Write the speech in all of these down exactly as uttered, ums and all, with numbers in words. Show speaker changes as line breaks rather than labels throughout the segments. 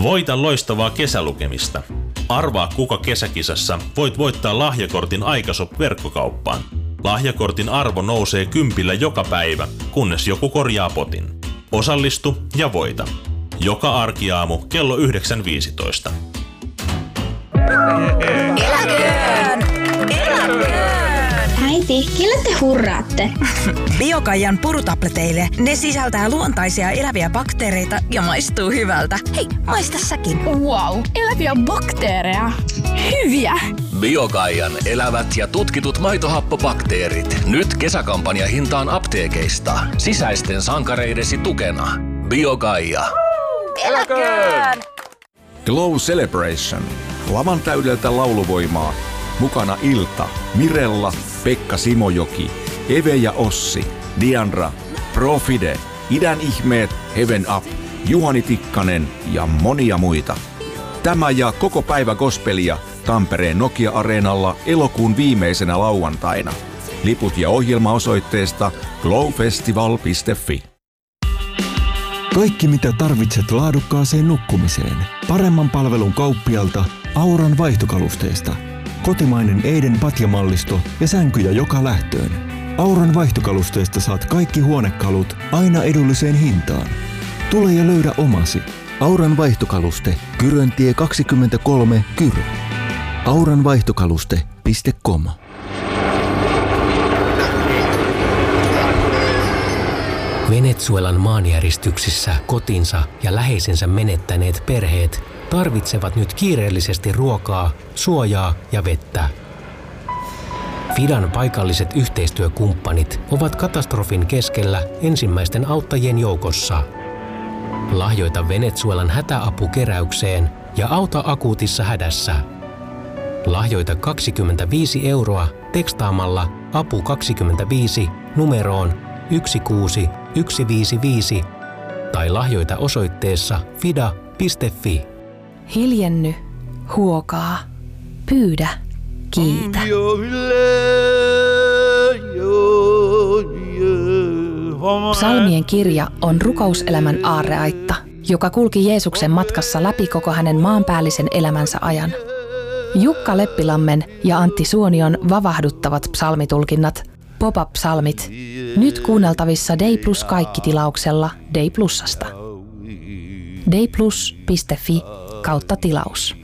Voita loistavaa kesälukemista. Arvaa kuka kesäkisassa voit voittaa lahjakortin Aikashop verkkokauppaan. Lahjakortin arvo nousee kympillä joka päivä, kunnes joku korjaa potin. Osallistu ja voita. Joka arkiaamu kello yhdeksän viisitoista.
Eläköön! Eläköön!
Äiti, kelle te hurraatte?
Biokaijan purutableteille. Ne sisältää luontaisia eläviä bakteereita ja maistuu hyvältä. Hei, maista säkin.
Wow, eläviä bakteereja. Hyviä!
Biokaijan elävät ja tutkitut maitohappobakteerit. Nyt kesäkampanja hintaan apteekeista. Sisäisten sankareidesi tukena. Biokaija.
Eläköön!
Glow Celebration. Lavan täydeltä lauluvoimaa. Mukana Ilta, Mirella, Pekka Simojoki, Eve ja Ossi, Diandra, Profide, Idän ihmeet, Heaven Up, Juhani Tikkanen ja monia muita. Tämä ja koko päivä gospelia Tampereen Nokia-areenalla elokuun viimeisenä lauantaina. Liput ja ohjelma osoitteesta glowfestival piste fi.
Kaikki mitä tarvitset laadukkaaseen nukkumiseen. Paremman palvelun kauppialta Auran vaihtokalusteista. Kotimainen Eiden patjamallisto ja sänkyjä joka lähtöön. Auran vaihtokalusteista saat kaikki huonekalut aina edulliseen hintaan. Tule ja löydä omasi. Auran vaihtokaluste, Kyröntie kaksikymmentäkolme, Kyrö. auranvaihtokaluste piste com.
Venezuelan maanjäristyksissä kotinsa ja läheisensä menettäneet perheet tarvitsevat nyt kiireellisesti ruokaa, suojaa ja vettä. Fidan paikalliset yhteistyökumppanit ovat katastrofin keskellä ensimmäisten auttajien joukossa. Lahjoita Venezuelan hätäapukeräykseen ja auta akuutissa hädässä. Lahjoita kaksikymmentäviisi euroa tekstaamalla apu kaksikymmentäviisi numeroon yksi kuusi yksi viisi viisi tai lahjoita osoitteessa fida piste fi.
Hiljenny, huokaa, pyydä, kiitä. Psalmien kirja on rukouselämän aarreaitta, joka kulki Jeesuksen matkassa läpi koko hänen maanpäällisen elämänsä ajan. Jukka Leppilammen ja Antti Suonion vavahduttavat psalmitulkinnat, pop-up-psalmit, nyt kuunneltavissa Day Plus kaikki-tilauksella Day Plusasta. dayplus piste fi kautta tilaus.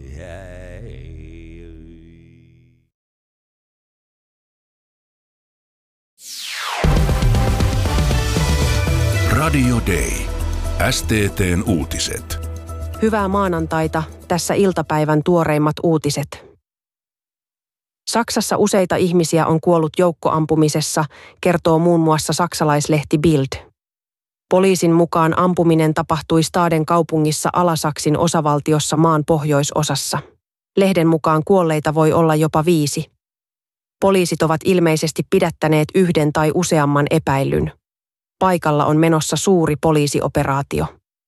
Radio Day. S T T:n uutiset.
Hyvää maanantaita, tässä iltapäivän tuoreimmat uutiset. Saksassa useita ihmisiä on kuollut joukkoampumisessa, kertoo muun muassa saksalaislehti Bild. Poliisin mukaan ampuminen tapahtui Staden kaupungissa Alasaksin osavaltiossa maan pohjoisosassa. Lehden mukaan kuolleita voi olla jopa viisi. Poliisit ovat ilmeisesti pidättäneet yhden tai useamman epäillyn. Paikalla on menossa suuri poliisioperaatio.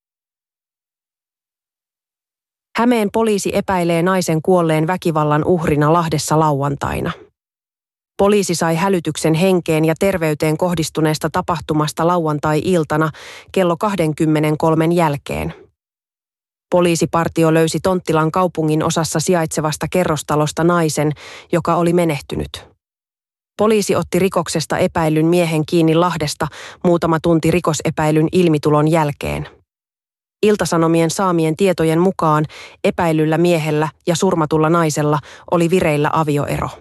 Hämeen poliisi epäilee naisen kuolleen väkivallan uhrina Lahdessa lauantaina. Poliisi sai hälytyksen henkeen ja terveyteen kohdistuneesta tapahtumasta lauantai-iltana kello kaksikymmentäkolme jälkeen. Poliisipartio löysi Tonttilan kaupungin osassa sijaitsevasta kerrostalosta naisen, joka oli menehtynyt. Poliisi otti rikoksesta epäillyn miehen kiinni Lahdesta muutama tunti rikosepäilyn ilmitulon jälkeen. Iltasanomien saamien tietojen mukaan epäilyllä miehellä ja surmatulla naisella oli vireillä avioero.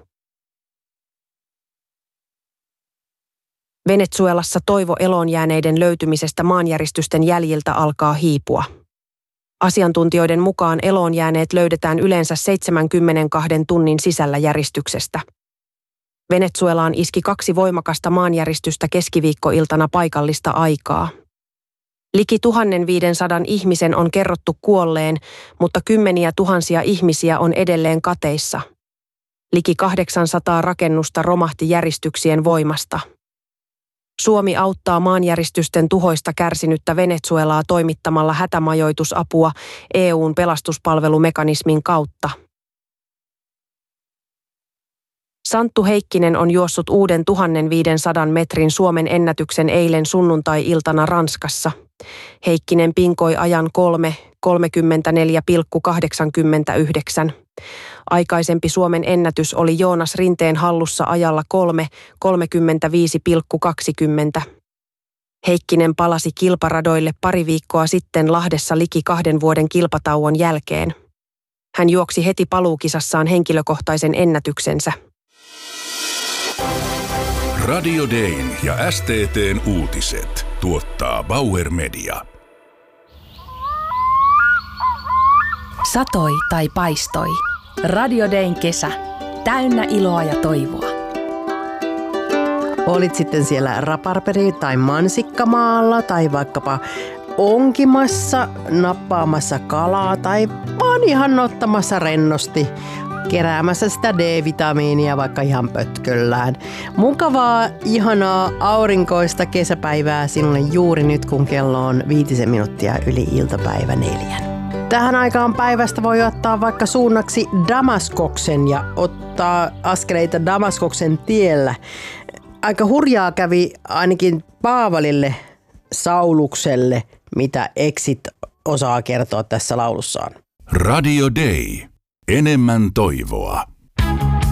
Venezuelassa toivo eloonjääneiden löytymisestä maanjäristysten jäljiltä alkaa hiipua. Asiantuntijoiden mukaan eloonjääneet löydetään yleensä seitsemänkymmentäkaksi tunnin sisällä järistyksestä. Venezuelaan iski kaksi voimakasta maanjäristystä keskiviikkoiltana paikallista aikaa. Liki tuhatviisisataa ihmisen on kerrottu kuolleen, mutta kymmeniä tuhansia ihmisiä on edelleen kateissa. Liki kahdeksansataa rakennusta romahti järistyksien voimasta. Suomi auttaa maanjäristysten tuhoista kärsinyttä Venezuelaa toimittamalla hätämajoitusapua E U:n pelastuspalvelumekanismin kautta. Santtu Heikkinen on juossut uuden tuhatviisisataa metrin Suomen ennätyksen eilen sunnuntai-iltana Ranskassa. Heikkinen pinkoi ajan kolme kolmekymmentäneljä pilkku kahdeksankymmentäyhdeksän. Aikaisempi Suomen ennätys oli Joonas Rinteen hallussa ajalla kolme kolmekymmentäviisi pilkku kaksikymmentä. Heikkinen palasi kilparadoille pari viikkoa sitten Lahdessa liki kahden vuoden kilpatauon jälkeen. Hän juoksi heti paluukisassaan henkilökohtaisen ennätyksensä.
Radio Dayn ja S T T:n uutiset tuottaa Bauer Media.
Satoi tai paistoi. Radio Dayn kesä. Täynnä iloa ja toivoa.
Olit sitten siellä raparperi- tai mansikkamaalla tai vaikkapa onkimassa, nappaamassa kalaa tai vaan ihan ottamassa rennosti, keräämässä sitä D-vitamiinia vaikka ihan pötköllään. Mukavaa, ihanaa, aurinkoista kesäpäivää sinulle juuri nyt, kun kello on viitisen minuuttia yli iltapäivä neljän. Tähän aikaan päivästä voi ottaa vaikka suunnaksi Damaskoksen ja ottaa askeleita Damaskoksen tiellä. Aika hurjaa kävi ainakin Paavalille Saulukselle, mitä Exit osaa kertoa tässä laulussaan.
Radio Day. Enemmän toivoa.